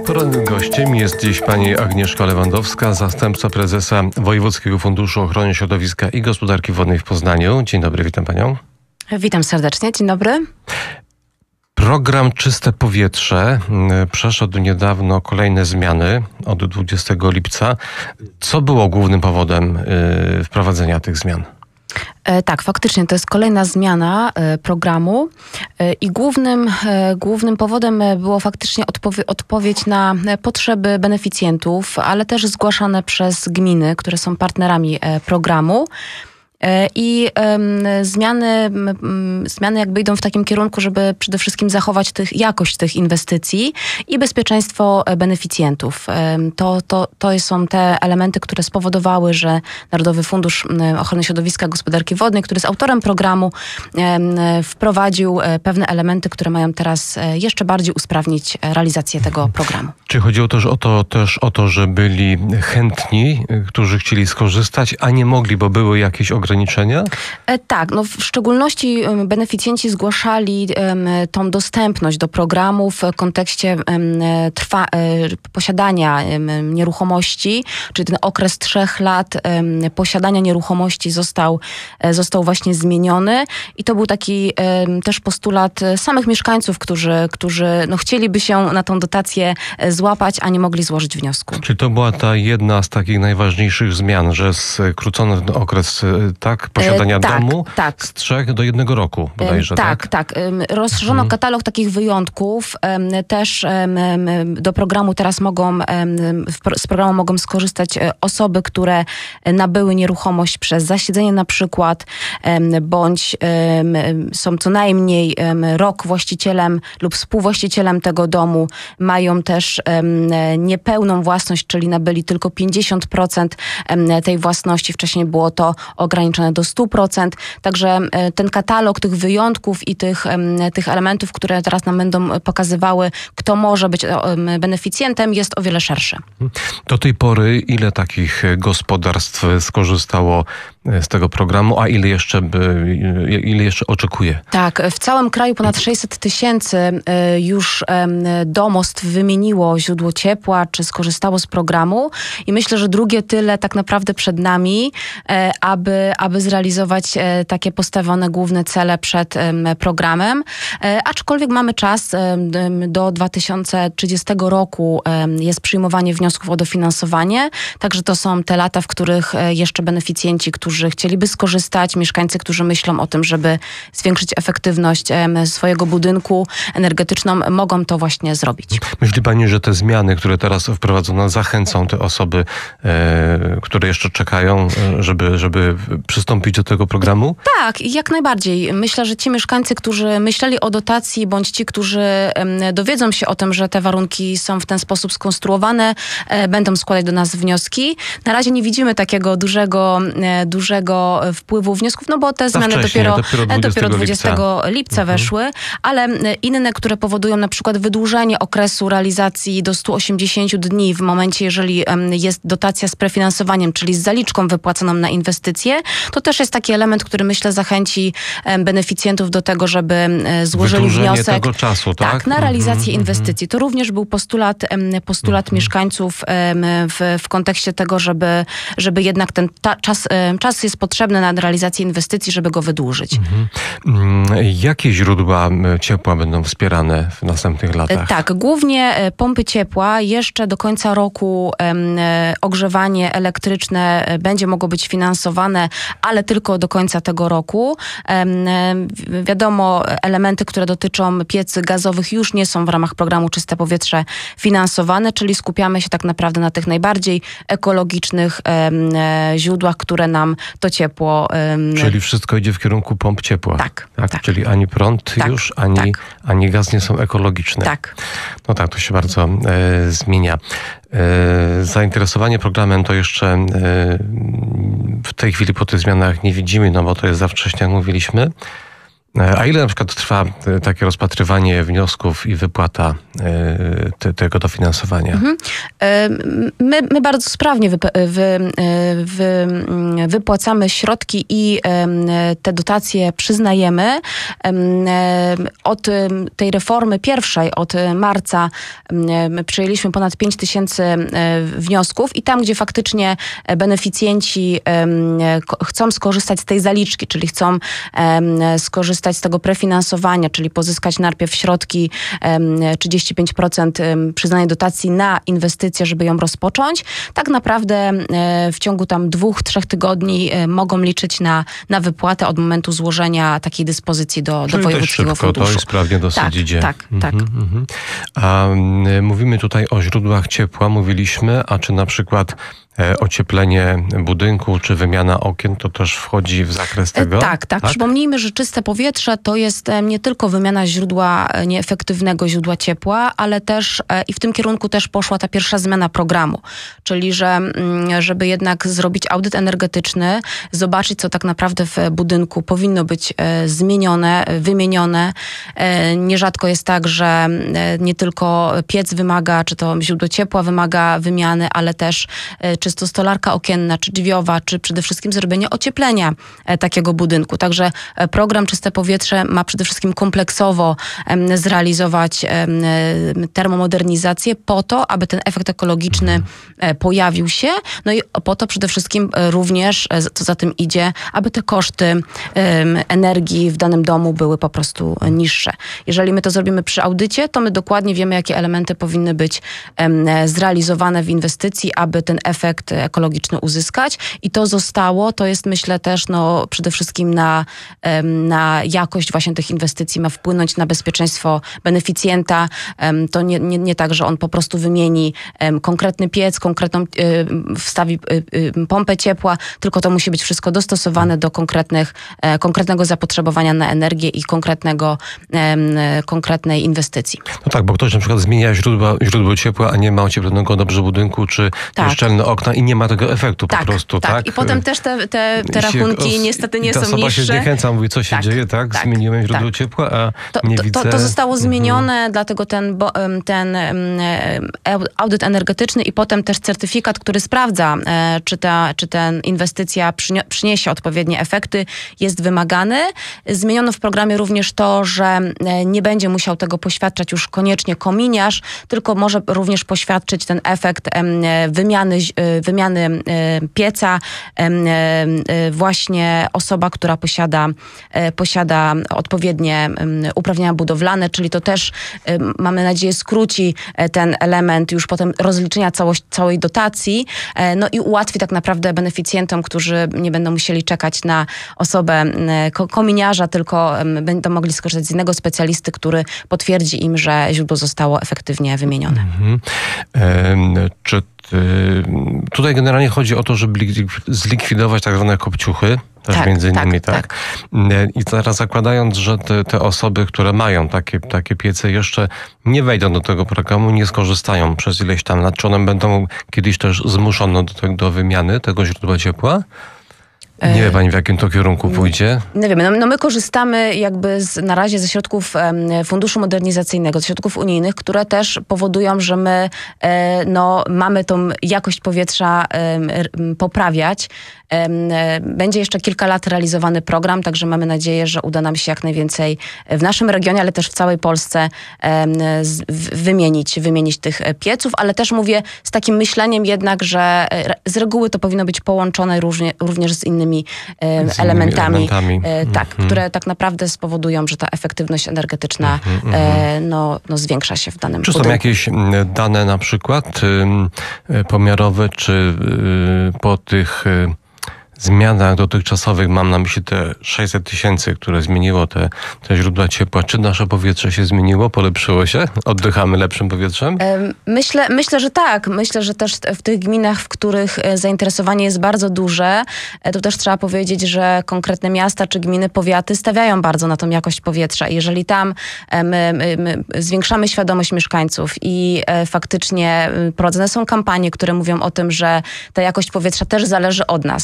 Porannym gościem jest dziś pani Agnieszka Lewandowska, zastępca prezesa Wojewódzkiego Funduszu Ochrony Środowiska i Gospodarki Wodnej w Poznaniu. Dzień dobry, witam panią. Witam serdecznie, dzień dobry. Program Czyste Powietrze przeszedł niedawno kolejne zmiany od 20 lipca. Co było głównym powodem wprowadzenia tych zmian? Tak, faktycznie to jest kolejna zmiana programu i głównym powodem było faktycznie odpowiedź na potrzeby beneficjentów, ale też zgłaszane przez gminy, które są partnerami programu. I zmiany jakby idą w takim kierunku, żeby przede wszystkim zachować jakość tych inwestycji i bezpieczeństwo beneficjentów. To są te elementy, które spowodowały, że Narodowy Fundusz Ochrony Środowiska i Gospodarki Wodnej, który jest autorem programu, wprowadził pewne elementy, które mają teraz jeszcze bardziej usprawnić realizację tego programu. Czy chodziło też o to, że byli chętni, którzy chcieli skorzystać, a nie mogli, bo były jakieś ograniczenia? Tak, no w szczególności beneficjenci zgłaszali tą dostępność do programu w kontekście posiadania nieruchomości, czyli ten okres 3 lat posiadania nieruchomości został właśnie zmieniony i to był taki też postulat samych mieszkańców, którzy chcieliby się na tą dotację złapać, a nie mogli złożyć wniosku. Czyli to była ta jedna z takich najważniejszych zmian, że skrócono ten okres posiadania domu z 3 do 1 roku bodajże, tak? Tak. Rozszerzono katalog takich wyjątków. Też do programu teraz z programu mogą skorzystać osoby, które nabyły nieruchomość przez zasiedzenie na przykład, bądź są co najmniej rok właścicielem lub współwłaścicielem tego domu, mają też niepełną własność, czyli nabyli tylko 50% tej własności. Wcześniej było to ograniczone do 100%. Także ten katalog tych wyjątków i tych elementów, które teraz nam będą pokazywały, kto może być beneficjentem, jest o wiele szerszy. Do tej pory ile takich gospodarstw skorzystało z tego programu, a ile jeszcze oczekuje? Tak, w całym kraju ponad 600 000 już domostw wymieniło źródło ciepła, czy skorzystało z programu i myślę, że drugie tyle tak naprawdę przed nami, aby zrealizować takie postawione główne cele przed programem. Aczkolwiek mamy czas, do 2030 roku jest przyjmowanie wniosków o dofinansowanie, także to są te lata, w których jeszcze beneficjenci, którzy chcieliby skorzystać, mieszkańcy, którzy myślą o tym, żeby zwiększyć efektywność swojego budynku energetyczną, mogą to właśnie zrobić. Myśli pani, że te zmiany, które teraz wprowadzono, zachęcą te osoby, które jeszcze czekają, żeby przystąpić do tego programu? Tak, jak najbardziej. Myślę, że ci mieszkańcy, którzy myśleli o dotacji, bądź ci, którzy dowiedzą się o tym, że te warunki są w ten sposób skonstruowane, będą składać do nas wnioski. Na razie nie widzimy takiego dużego wpływu wniosków, no bo te zmiany dopiero 20 lipca weszły, ale inne, które powodują na przykład wydłużenie okresu realizacji do 180 dni w momencie, jeżeli jest dotacja z prefinansowaniem, czyli z zaliczką wypłaconą na inwestycje, to też jest taki element, który myślę zachęci beneficjentów do tego, żeby złożyli wniosek tego czasu, tak? Na realizację inwestycji. To również był postulat mieszkańców w kontekście tego, żeby jednak ten czas jest potrzebny na realizację inwestycji, żeby go wydłużyć. Jakie źródła ciepła będą wspierane w następnych latach? Tak, głównie pompy ciepła. Jeszcze do końca roku ogrzewanie elektryczne będzie mogło być finansowane, ale tylko do końca tego roku. Wiadomo, elementy, które dotyczą piecy gazowych już nie są w ramach programu Czyste Powietrze finansowane, czyli skupiamy się tak naprawdę na tych najbardziej ekologicznych źródłach, które nam to ciepło... Czyli wszystko idzie w kierunku pomp ciepła. Tak. Czyli ani prąd już, ani gaz nie są ekologiczne. Tak. No tak, to się bardzo zmienia. Zainteresowanie programem to jeszcze w tej chwili po tych zmianach nie widzimy, no bo to jest za wcześnie, jak mówiliśmy. A ile na przykład trwa takie rozpatrywanie wniosków i wypłata tego dofinansowania? My bardzo sprawnie wypłacamy środki i te dotacje przyznajemy. Od tej reformy pierwszej, od marca przyjęliśmy ponad 5 000 wniosków i tam, gdzie faktycznie beneficjenci chcą skorzystać z tej zaliczki, czyli chcą skorzystać z tego prefinansowania, czyli pozyskać najpierw środki 35% przyznanej dotacji na inwestycję, żeby ją rozpocząć. Tak naprawdę w ciągu tam 2-3 tygodni mogą liczyć na wypłatę od momentu złożenia takiej dyspozycji do wojewódzkiego funduszu. To i sprawnie dosyć idzie. Tak. A mówimy tutaj o źródłach ciepła, mówiliśmy, a czy na przykład ocieplenie budynku, czy wymiana okien, to też wchodzi w zakres tego? Tak. Przypomnijmy, że czyste powietrze to jest nie tylko wymiana nieefektywnego źródła ciepła, ale też i w tym kierunku też poszła ta pierwsza zmiana programu. Czyli, żeby jednak zrobić audyt energetyczny, zobaczyć, co tak naprawdę w budynku powinno być zmienione, wymienione. Nierzadko jest tak, że nie tylko piec wymaga, czy to źródło ciepła wymaga wymiany, ale też czy to stolarka okienna, czy drzwiowa, czy przede wszystkim zrobienie ocieplenia takiego budynku. Także program Czyste Powietrze ma przede wszystkim kompleksowo zrealizować termomodernizację po to, aby ten efekt ekologiczny pojawił się. No i po to przede wszystkim również, co za tym idzie, aby te koszty energii w danym domu były po prostu niższe. Jeżeli my to zrobimy przy audycie, to my dokładnie wiemy, jakie elementy powinny być zrealizowane w inwestycji, aby ten efekt ekologiczny uzyskać. I to zostało, to jest myślę też przede wszystkim na jakość właśnie tych inwestycji, ma wpłynąć na bezpieczeństwo beneficjenta. To nie tak, że on po prostu wymieni konkretny piec, wstawi pompę ciepła, tylko to musi być wszystko dostosowane do konkretnego zapotrzebowania na energię i konkretnej inwestycji. No tak, bo ktoś na przykład zmienia źródło ciepła, a nie ma ocieplonego dobrze budynku, czy szczelne okna i nie ma tego efektu po prostu, tak? I potem też te rachunki niestety nie są niższe. Ta osoba się zniechęca, mówi, co się dzieje, tak? Zmieniłem źródło ciepła, a nie widzę... To zostało zmienione, dlatego ten audyt energetyczny i potem też certyfikat, który sprawdza, czy ta inwestycja przyniesie odpowiednie efekty, jest wymagany. Zmieniono w programie również to, że nie będzie musiał tego poświadczać już koniecznie kominiarz, tylko może również poświadczyć ten efekt wymiany pieca właśnie osoba, która posiada odpowiednie uprawnienia budowlane, czyli to też mamy nadzieję skróci ten element już potem rozliczenia całej dotacji, no i ułatwi tak naprawdę beneficjentom, którzy nie będą musieli czekać na osobę kominiarza, tylko będą mogli skorzystać z innego specjalisty, który potwierdzi im, że źródło zostało efektywnie wymienione. Czy tutaj generalnie chodzi o to, żeby zlikwidować tak zwane kopciuchy, też między innymi, tak? I teraz zakładając, że te osoby, które mają takie piece jeszcze nie wejdą do tego programu, nie skorzystają przez ileś tam lat, czy one będą kiedyś też zmuszone do wymiany tego źródła ciepła? Nie wie pani, w jakim to kierunku pójdzie? Nie wiemy. My korzystamy jakby na razie ze środków Funduszu Modernizacyjnego, ze środków unijnych, które też powodują, że my mamy tą jakość powietrza poprawiać. Będzie jeszcze kilka lat realizowany program, także mamy nadzieję, że uda nam się jak najwięcej w naszym regionie, ale też w całej Polsce wymienić tych pieców, ale też mówię z takim myśleniem jednak, że z reguły to powinno być połączone również z innymi elementami. Które tak naprawdę spowodują, że ta efektywność energetyczna zwiększa się w danym budynku. Czy są jakieś dane na przykład pomiarowe, czy po tych zmianach dotychczasowych, mam na myśli te 600 000, które zmieniło te źródła ciepła, czy nasze powietrze się zmieniło, polepszyło się? Oddychamy lepszym powietrzem? Myślę, że tak. Myślę, że też w tych gminach, w których zainteresowanie jest bardzo duże, to też trzeba powiedzieć, że konkretne miasta czy gminy, powiaty stawiają bardzo na tą jakość powietrza. I jeżeli tam my zwiększamy świadomość mieszkańców i faktycznie prowadzone są kampanie, które mówią o tym, że ta jakość powietrza też zależy od nas, zależy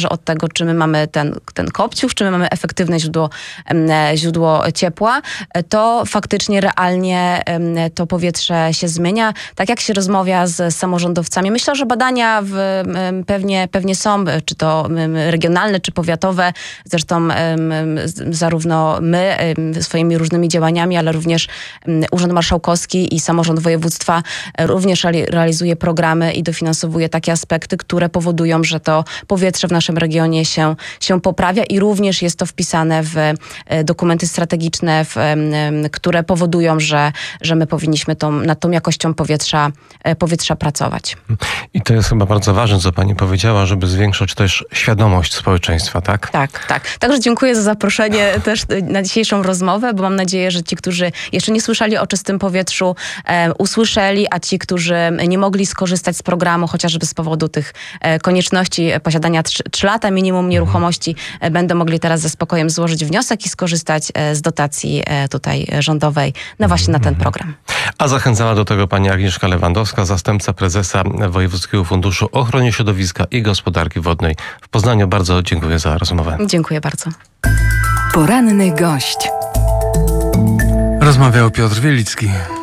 zależy od tego, czy my mamy ten kopciuch, czy my mamy efektywne źródło ciepła, to faktycznie realnie to powietrze się zmienia. Tak jak się rozmawia z samorządowcami. Myślę, że badania pewnie są, czy to regionalne, czy powiatowe. Zresztą zarówno my swoimi różnymi działaniami, ale również Urząd Marszałkowski i samorząd województwa również realizuje programy i dofinansowuje takie aspekty, które powodują, że to powietrze w naszym regionie się poprawia i również jest to wpisane w dokumenty strategiczne, które powodują, że my powinniśmy nad tą jakością powietrza pracować. I to jest chyba bardzo ważne, co pani powiedziała, żeby zwiększyć też świadomość społeczeństwa, tak? Tak. Także dziękuję za zaproszenie też na dzisiejszą rozmowę, bo mam nadzieję, że ci, którzy jeszcze nie słyszeli o czystym powietrzu, usłyszeli, a ci, którzy nie mogli skorzystać z programu, chociażby z powodu tych konieczności posiadania 3 lata minimum nieruchomości, będą mogli teraz ze spokojem złożyć wniosek i skorzystać z dotacji tutaj rządowej właśnie na ten program. A zachęcała do tego pani Agnieszka Lewandowska, zastępca prezesa Wojewódzkiego Funduszu Ochrony Środowiska i Gospodarki Wodnej w Poznaniu. Bardzo dziękuję za rozmowę. Dziękuję bardzo. Poranny gość. Rozmawiał Piotr Wielicki.